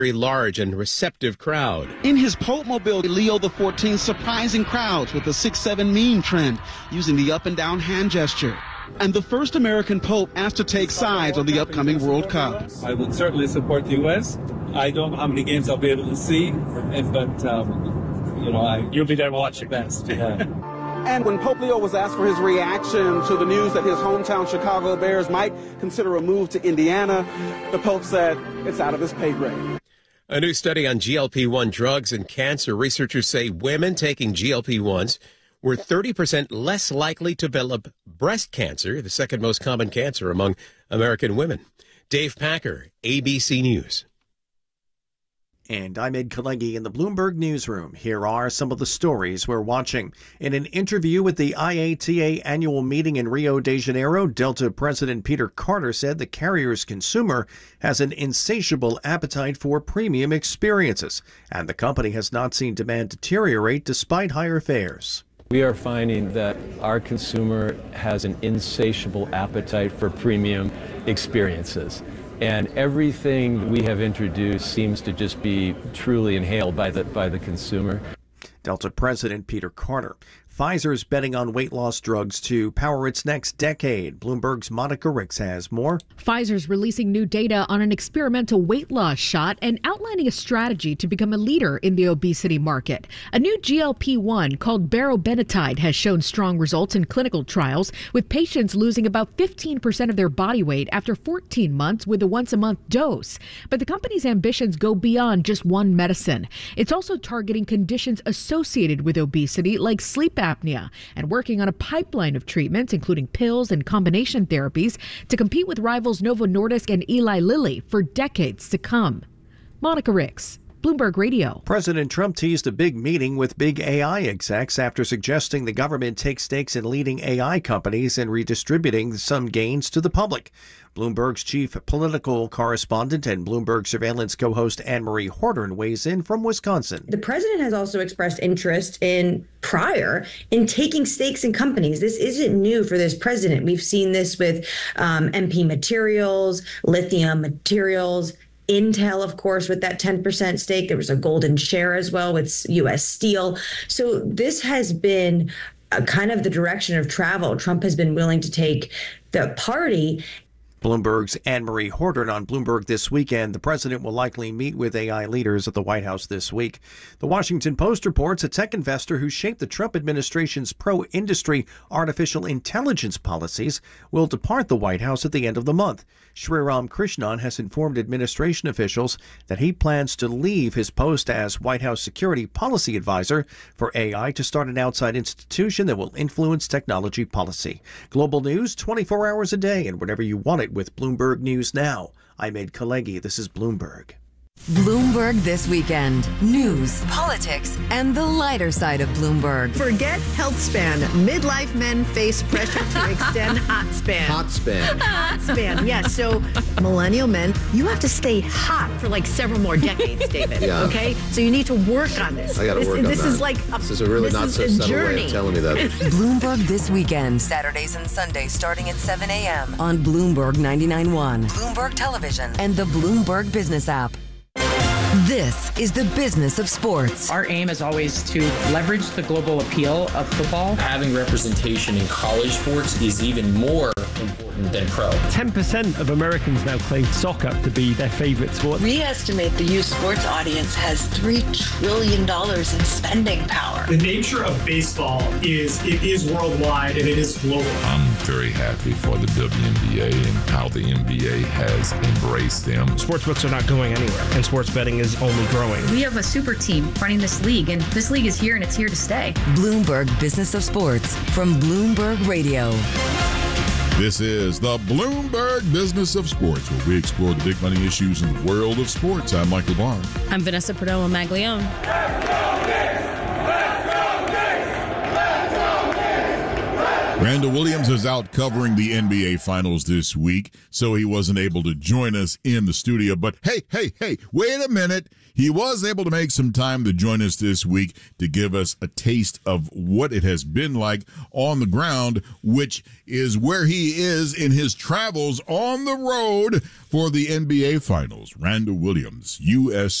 very large and receptive crowd. In his Pope Mobile, Leo XIV surprising crowds with the 6-7 meme trend, using the up and down hand gesture. And the first American Pope asked to take sides on the upcoming World Cup. I would certainly support the U.S. I don't know how many games I'll be able to see, but you'll be there watching best. Yeah. And when Pope Leo was asked for his reaction to the news that his hometown Chicago Bears might consider a move to Indiana, the Pope said it's out of his pay grade. A new study on GLP-1 drugs and cancer. Researchers say women taking GLP-1s were 30% less likely to develop breast cancer, the second most common cancer among American women. Dave Packer, ABC News. And I'm Ed Kalegi in the Bloomberg Newsroom. Here are some of the stories we're watching. In an interview with the IATA annual meeting in Rio de Janeiro, Delta President Peter Carter said the carrier's consumer has an insatiable appetite for premium experiences, and the company has not seen demand deteriorate despite higher fares. We are finding that our consumer has an insatiable appetite for premium experiences. And everything we have introduced seems to just be truly inhaled by the consumer. Delta President Peter Carter. Pfizer's betting on weight loss drugs to power its next decade. Bloomberg's Monica Ricks has more. Pfizer's releasing new data on an experimental weight loss shot and outlining a strategy to become a leader in the obesity market. A new GLP-1 called berobenatide has shown strong results in clinical trials, with patients losing about 15% of their body weight after 14 months with a once-a-month dose. But the company's ambitions go beyond just one medicine. It's also targeting conditions associated with obesity like sleep apnea and working on a pipeline of treatments, including pills and combination therapies, to compete with rivals Novo Nordisk and Eli Lilly for decades to come. Monica Ricks, Bloomberg Radio. President Trump teased a big meeting with big AI execs after suggesting the government take stakes in leading AI companies and redistributing some gains to the public. Bloomberg's chief political correspondent and Bloomberg surveillance co-host Anne-Marie Horton weighs in from Wisconsin. The president has also expressed interest in taking stakes in companies. This isn't new for this president. We've seen this with MP Materials, Lithium Materials, Intel, of course, with that 10% stake. There was a golden share as well with U.S. Steel. So this has been kind of the direction of travel. Trump has been willing to take the party. Bloomberg's Anne-Marie Horton on Bloomberg This Weekend. The president will likely meet with AI leaders at the White House this week. The Washington Post reports a tech investor who shaped the Trump administration's pro-industry artificial intelligence policies will depart the White House at the end of the month. Sriram Krishnan has informed administration officials that he plans to leave his post as White House Security Policy Advisor for AI to start an outside institution that will influence technology policy. Global news 24 hours a day and whenever you want it with Bloomberg News Now. I'm Ed Kalegi. This is Bloomberg. Bloomberg This Weekend. News, politics, and the lighter side of Bloomberg. Forget health span. Midlife men face pressure to extend hot span. Hot span. Hot span, yes. So millennial men, you have to stay hot for like several more decades, David. Yeah. Okay? So you need to work on this. I got to work on this that. Is like this is a really not so subtle way of telling me that. Bloomberg This Weekend. Saturdays and Sundays starting at 7 a.m. on Bloomberg 99.1, Bloomberg Television, and the Bloomberg Business app. This is the business of sports. Our aim is always to leverage the global appeal of football. Having representation in college sports is even more important than pro. 10% of Americans now claim soccer to be their favorite sport. We estimate the youth sports audience has $3 trillion in spending power. The nature of baseball is it is worldwide and it is global. I'm very happy for the WNBA and how the NBA has embraced them. Sportsbooks are not going anywhere, and sports betting is only growing. We have a super team running this league, and this league is here, and it's here to stay. Bloomberg Business of Sports from Bloomberg Radio. This is the Bloomberg Business of Sports, where we explore the big money issues in the world of sports. I'm Michael Barr. I'm Vanessa Perdomo-Maglione. Randall Williams is out covering the NBA Finals this week, so he wasn't able to join us in the studio. But hey, wait a minute. He was able to make some time to join us this week to give us a taste of what it has been like on the ground, which is where he is in his travels on the road for the NBA Finals. Randall Williams, U.S.